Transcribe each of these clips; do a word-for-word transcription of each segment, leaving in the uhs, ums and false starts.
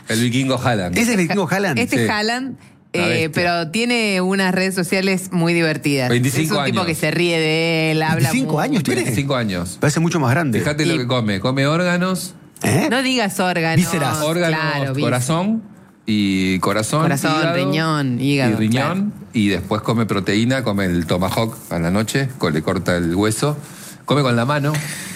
El vikingo Haaland. ¿Ese es el vikingo Haaland? Este Sí. Haaland, eh, pero tiene unas redes sociales muy divertidas. veinticinco es un tipo años. que se ríe de él, habla ¿veinticinco mucho. años tiene? veinticinco años. Parece mucho más grande. Fíjate lo Y- que come. Come órganos, ¿Eh? No digas órganos. Vísceras. órganos, Claro, vísceras. corazón y corazón, Corazón, hígado, riñón, hígado, y riñón, y después come proteína, come el tomahawk a la noche, co- le corta el hueso, come con la mano.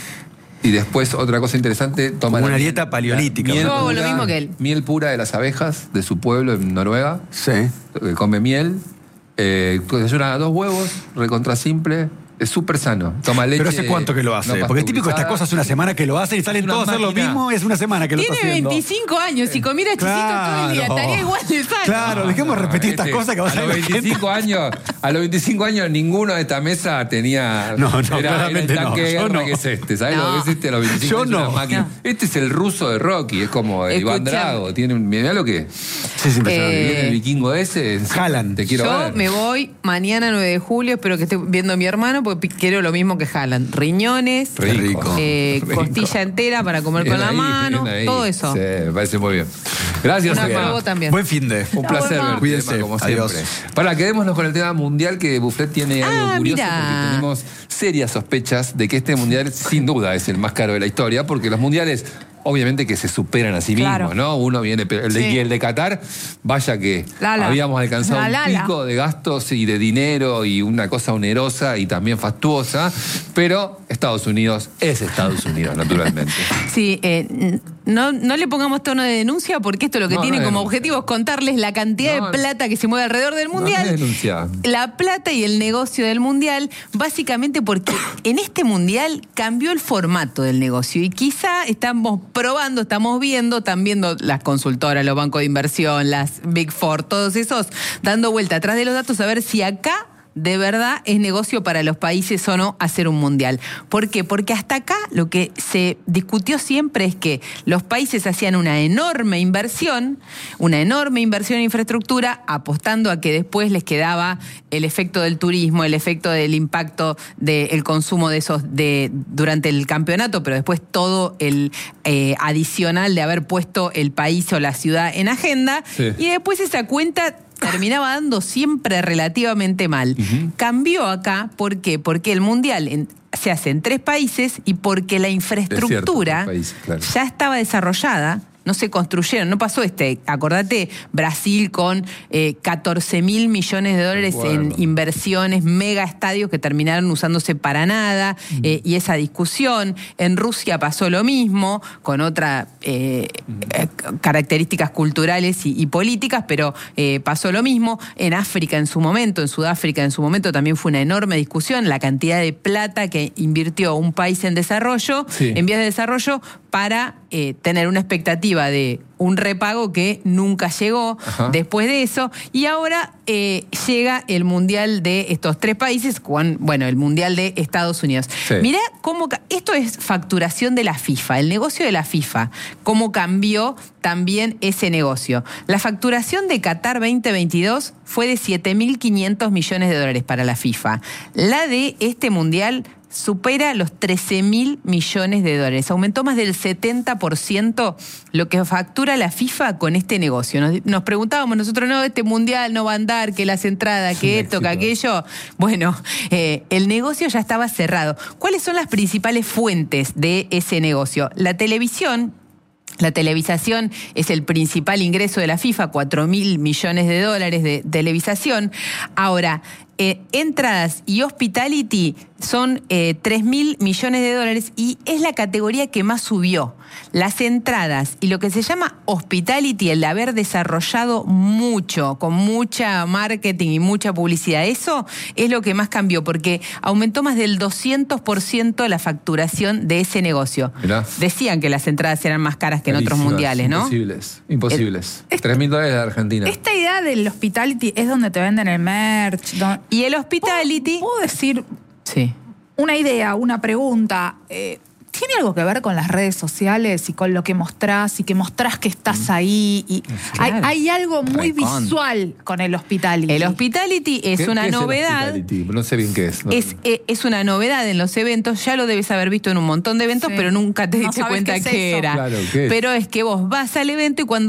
Y después, otra cosa interesante, toma Como la una miel- dieta paleolítica. la miel Yo hago lo pura- mismo que él. Miel pura de las abejas de su pueblo en Noruega. Sí. eh, Come miel, eh, desayuna dos huevos, recontra simple. Es súper sano. Toma leche. Pero ¿hace cuánto que lo hace? no Porque es típico de estas pasteurizada. cosas, una semana que lo hacen y salen Una todos a hacer lo máquina. mismo, es una semana que lo está Tiene haciendo. veinticinco años. Si comiera chicito todo el día, Claro. estaría igual de sano. Claro, dejemos de repetir estas Este, cosas que vas a a los ver la gente. veinticinco años, a los veinticinco años ninguno de esta mesa tenía. No, no, era, claramente era el tanque no, de yo guerra no. que es este, ¿sabes No. lo que es este a los veinticinco Yo años? Una no. máquina. No. Este es el ruso de Rocky, es como Iván Escuchame. Drago, tiene un, mirá lo que Sí, es impresionante. Eh, viene el vikingo ese. Haaland. Te quiero Yo ver. me voy mañana nueve de julio, espero que esté viendo a mi hermano, porque pi- quiero lo mismo que Haaland. Riñones, Rico. eh, Rico. costilla entera para comer Bien con la ahí, mano, bien ahí. todo eso. Sí, me parece muy bien. Gracias, Una Emma. huevo también. Buen fin de. Un placer bueno. verte, Cuídense. Emma, como Adiós. siempre. Para, quedémonos con el tema mundial, que Buffet tiene algo Ah, curioso, mirá. porque tenemos serias sospechas de que este mundial sin duda es el más caro de la historia, porque los mundiales obviamente que se superan a sí Claro. mismos, ¿no? Uno viene, pero el de, Sí. y el de Qatar, vaya que Lala. habíamos alcanzado La, la, un la. pico de gastos y de dinero y una cosa onerosa y también fastuosa, pero Estados Unidos es Estados Unidos, naturalmente. Sí, eh, n- no, no le pongamos tono de denuncia, porque esto lo que No, tiene no es como denuncia. objetivo es contarles la cantidad No, de plata que se mueve alrededor del No, no mundial. es denuncia. La plata y el negocio del mundial, básicamente porque en este mundial cambió el formato del negocio y quizá estamos probando, estamos viendo, están viendo las consultoras, los bancos de inversión, las Big Four, todos esos, dando vuelta atrás de los datos a ver si acá de verdad es negocio para los países o no hacer un mundial. ¿Por qué? Porque hasta acá lo que se discutió siempre es que los países hacían una enorme inversión, una enorme inversión en infraestructura, apostando a que después les quedaba el efecto del turismo, el efecto del impacto del consumo de esos de durante el campeonato, pero después todo el eh, adicional de haber puesto el país o la ciudad en agenda. Sí. Y después esa cuenta terminaba dando siempre relativamente mal. Ujú. Cambió acá, ¿por qué? Porque el mundial en- se hace en tres países y porque la infraestructura tres países, claro. ya estaba desarrollada. No se construyeron, no pasó este. Acordate, Brasil con eh, catorce mil millones de dólares Bueno. en inversiones, mega estadios que terminaron usándose para nada, eh, y esa discusión. En Rusia pasó lo mismo, con otras eh, eh, características culturales y, y políticas, pero eh, pasó lo mismo. En África en su momento, en Sudáfrica en su momento también fue una enorme discusión, la cantidad de plata que invirtió un país en desarrollo, Sí. en vías de desarrollo, para eh, tener una expectativa de un repago que nunca llegó. Ajá. Después de eso. Y ahora eh, llega el mundial de estos tres países, con, bueno, el mundial de Estados Unidos. Sí. Mirá cómo, ca- esto es facturación de la FIFA, el negocio de la FIFA, cómo cambió también ese negocio. La facturación de Qatar veinte veintidós fue de siete mil quinientos millones de dólares para la FIFA. La de este mundial supera los trece mil millones de dólares. Aumentó más del setenta por ciento lo que factura la FIFA con este negocio. Nos, nos preguntábamos nosotros, no, este mundial no va a andar, que las entradas, que un esto, que éxito. aquello. Bueno, eh, el negocio ya estaba cerrado. ¿Cuáles son las principales fuentes de ese negocio? La televisión. La televisación es el principal ingreso de la FIFA, cuatro mil millones de dólares de televisación. Ahora, eh, entradas y hospitality son eh, tres mil millones de dólares y es la categoría que más subió. Las entradas y lo que se llama hospitality, el de haber desarrollado mucho, con mucha marketing y mucha publicidad, eso es lo que más cambió, porque aumentó más del doscientos por ciento la facturación de ese negocio. Mirá. Decían que las entradas eran más caras que en otros Carísimas, mundiales, ¿no? Imposibles, imposibles. El- Tres mil dólares de Argentina. Esta idea del hospitality es donde te venden el merch. don- Y el hospitality... ¿Puedo decir Sí. una idea, una pregunta? Eh, ¿Tiene algo que ver con las redes sociales y con lo que mostrás y que mostrás que estás ahí? Y Claro. hay, hay algo muy Recontra. visual con el hospitality. El hospitality es ¿Qué- una qué es el novedad. hospitality? No sé bien qué es. ¿no? Es, eh, es una novedad en los eventos, ya lo debes haber visto en un montón de eventos, Sí. pero nunca te No diste sabés cuenta qué es qué eso. era. Claro, ¿qué es? Pero es que vos vas al evento y cuando